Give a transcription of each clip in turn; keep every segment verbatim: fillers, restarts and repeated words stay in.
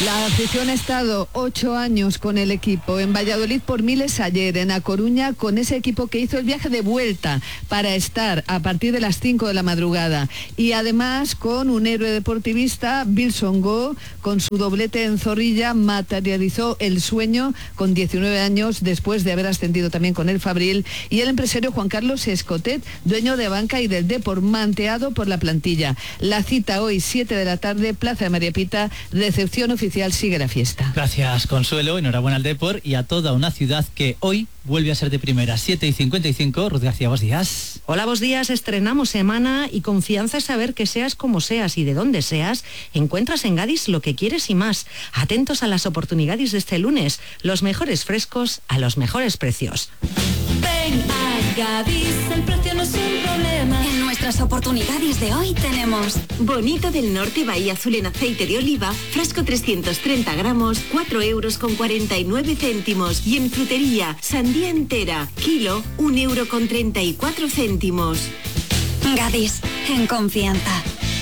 La afición ha estado ocho años con el equipo. En Valladolid por miles ayer, en A Coruña con ese equipo que hizo el viaje de vuelta para estar a partir de las cinco de la madrugada. Y además con un héroe deportivista, Wilson Go, con su doblete en Zorrilla, materializó el sueño con diecinueve años después de haber ascendido también con el Fabril. Y el empresario Juan Carlos Escotet, dueño de Banca y del Depor, manteado por la plantilla. La cita hoy, siete de la tarde, Plaza de María Pita, recepción oficial. Sigue la fiesta. Gracias, Consuelo. Enhorabuena al Depor y a toda una ciudad que hoy vuelve a ser de primera. siete y cincuenta y cinco. Ruth García, buenos días. Hola, buenos días. Estrenamos semana y confianza es saber que seas como seas y de donde seas, encuentras en Gadis lo que quieres y más. Atentos a las oportunidades de este lunes. Los mejores frescos a los mejores precios. Ven a Gadis, el precio no es un problema. En nuestras oportunidades de hoy tenemos Bonito del Norte Bahía Azul en aceite de oliva, frasco trescientos treinta gramos, cuatro euros con cuarenta y nueve céntimos. Y en frutería, sandía entera, kilo, un euro con treinta y cuatro céntimos. Gadis, en confianza.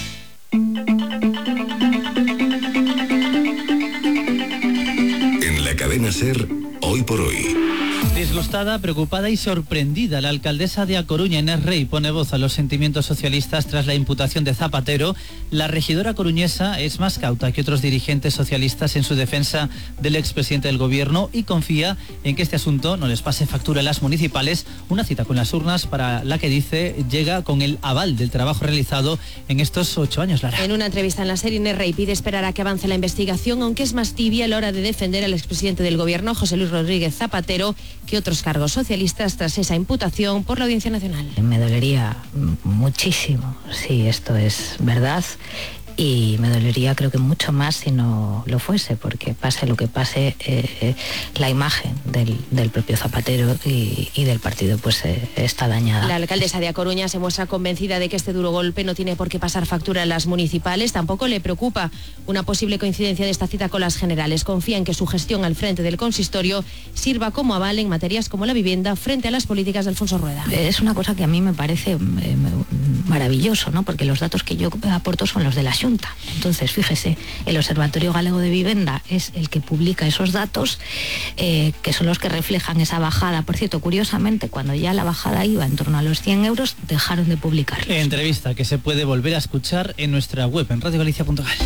En la cadena SER, hoy por hoy. Disgustada, preocupada y sorprendida, la alcaldesa de A Coruña, Inés Rey, pone voz a los sentimientos socialistas tras la imputación de Zapatero. La regidora coruñesa es más cauta que otros dirigentes socialistas en su defensa del expresidente del gobierno y confía en que este asunto no les pase factura a las municipales. Una cita con las urnas para la que dice llega con el aval del trabajo realizado en estos ocho años, Lara. En una entrevista en la serie, Inés Rey pide esperar a que avance la investigación, aunque es más tibia a la hora de defender al expresidente del gobierno, José Luis Rodríguez Zapatero, que otros cargos socialistas tras esa imputación por la Audiencia Nacional. Me dolería muchísimo si esto es verdad. Y me dolería creo que mucho más si no lo fuese, porque pase lo que pase, eh, la imagen del, del propio Zapatero y, y del partido pues eh, está dañada. La alcaldesa de A Coruña se muestra convencida de que este duro golpe no tiene por qué pasar factura a las municipales. Tampoco le preocupa una posible coincidencia de esta cita con las generales. Confía en que su gestión al frente del consistorio sirva como aval en materias como la vivienda frente a las políticas de Alfonso Rueda. Es una cosa que a mí me parece eh, maravilloso, ¿no? Porque los datos que yo aporto son los de la Xunta. Entonces, fíjese, el Observatorio Galego de Vivienda es el que publica esos datos, eh, que son los que reflejan esa bajada. Por cierto, curiosamente, cuando ya la bajada iba en torno a los cien euros, dejaron de publicarlos. Entrevista que se puede volver a escuchar en nuestra web, en radio galicia punto gal.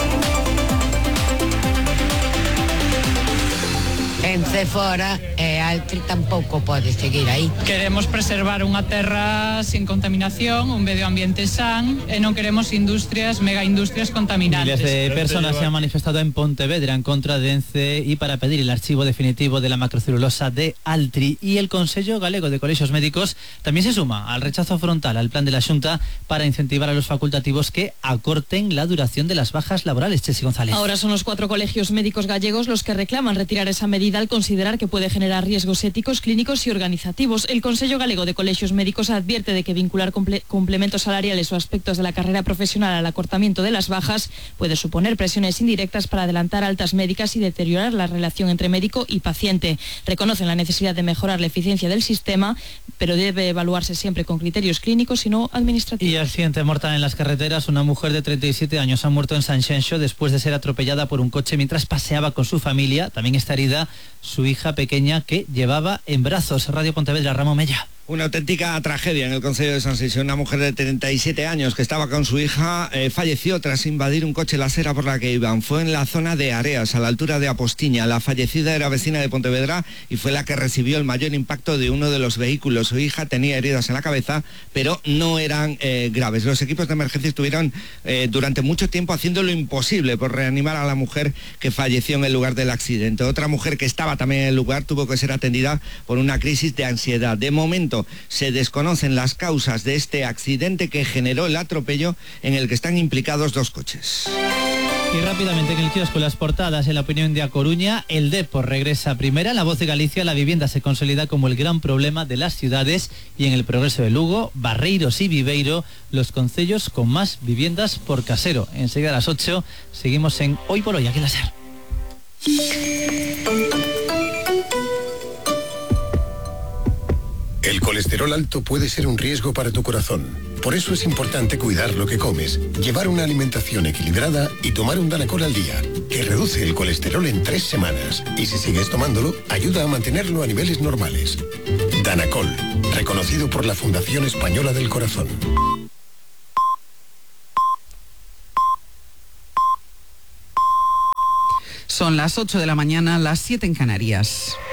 En Cefora e Altri tampouco pode seguir aí. Queremos preservar unha terra sin contaminación, un medio ambiente san e non queremos industrias, megaindustrias contaminantes. Miles de personas se han manifestado en Pontevedra en contra de ENCE y para pedir el archivo definitivo de la macrocelulosa de Altri. Y el Consello Galego de Colegios Médicos también se suma al rechazo frontal al plan de la Xunta para incentivar a los facultativos que acorten la duración de las bajas laborales. Chesi González. Ahora son los cuatro colegios médicos gallegos los que reclaman retirar esa medida al considerar que puede generar riesgos éticos, clínicos y organizativos. El Consello Galego de Colegios Médicos advierte de que vincular comple- complementos salariales o aspectos de la carrera profesional al acortamiento de las bajas puede suponer presiones indirectas para adelantar altas médicas y deteriorar la relación entre médico y paciente. Reconocen la necesidad de mejorar la eficiencia del sistema, pero debe evaluarse siempre con criterios clínicos y no administrativos. Y accidente mortal en las carreteras. Una mujer de treinta y siete años ha muerto en Sanxenxo después de ser atropellada por un coche mientras paseaba con su familia. También está herida su hija pequeña que llevaba en brazos. Radio Pontevedra, Ramón Mella. Una auténtica tragedia en el concello de Sanxenxo. Una mujer de treinta y siete años que estaba con su hija eh, falleció tras invadir un coche la acera por la que iban. Fue en la zona de Areas, a la altura de Apostiña. La fallecida era vecina de Pontevedra y fue la que recibió el mayor impacto de uno de los vehículos. Su hija tenía heridas en la cabeza, pero no eran eh, graves. Los equipos de emergencia estuvieron eh, durante mucho tiempo haciendo lo imposible por reanimar a la mujer que falleció en el lugar del accidente. Otra mujer que estaba también en el lugar tuvo que ser atendida por una crisis de ansiedad. De momento, se desconocen las causas de este accidente que generó el atropello en el que están implicados dos coches. Y rápidamente en el kiosco las portadas, en la opinión de A Coruña, el Depor regresa a primera, La Voz de Galicia, la vivienda se consolida como el gran problema de las ciudades y en el Progreso de Lugo, Barreiros y Viveiro, los concellos con más viviendas por casero. Enseguida a las ocho, seguimos en Hoy por Hoy, aquí en la SER. El colesterol alto puede ser un riesgo para tu corazón. Por eso es importante cuidar lo que comes, llevar una alimentación equilibrada y tomar un Danacol al día, que reduce el colesterol en tres semanas. Y si sigues tomándolo, ayuda a mantenerlo a niveles normales. Danacol, reconocido por la Fundación Española del Corazón. Son las ocho de la mañana, las siete en Canarias.